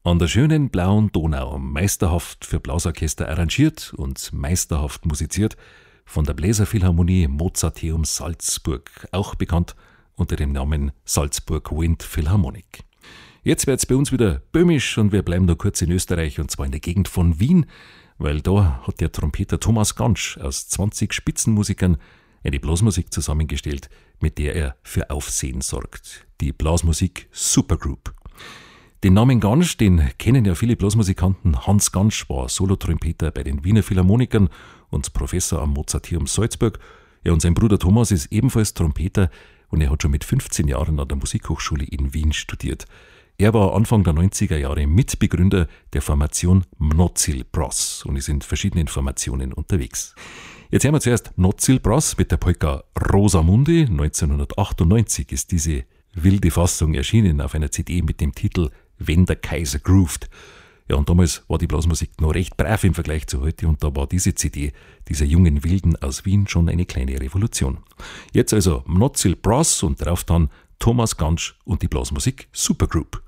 An der schönen blauen Donau, meisterhaft für Blasorchester arrangiert und meisterhaft musiziert, von der Bläserphilharmonie Mozarteum Salzburg, auch bekannt unter dem Namen Salzburg Wind Philharmonic. Jetzt wird's bei uns wieder böhmisch und wir bleiben noch kurz in Österreich und zwar in der Gegend von Wien, weil da hat der Trompeter Thomas Gansch aus 20 Spitzenmusikern eine Blasmusik zusammengestellt, mit der er für Aufsehen sorgt. Die Blasmusik Supergroup. Den Namen Gansch, den kennen ja viele Blasmusikanten. Hans Gansch war Solotrompeter bei den Wiener Philharmonikern und Professor am Mozarteum Salzburg. Ja, und sein Bruder Thomas ist ebenfalls Trompeter und er hat schon mit 15 Jahren an der Musikhochschule in Wien studiert. Er war Anfang der 90er Jahre Mitbegründer der Formation Mnozil Brass und ist in verschiedenen Formationen unterwegs. Jetzt hören wir zuerst Mnozil Brass mit der Polka Rosamunde. 1998 ist diese wilde Fassung erschienen auf einer CD mit dem Titel Wenn der Kaiser grooved. Ja, und damals war die Blasmusik noch recht brav im Vergleich zu heute und da war diese CD dieser jungen Wilden aus Wien schon eine kleine Revolution. Jetzt also Mnozil Brass und darauf dann Thomas Gansch und die Blasmusik Supergroup.